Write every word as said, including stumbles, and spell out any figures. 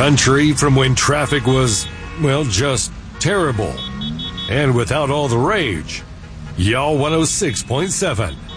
country from when traffic was, well, just terrible. And without all the rage. Y'all one oh six point seven.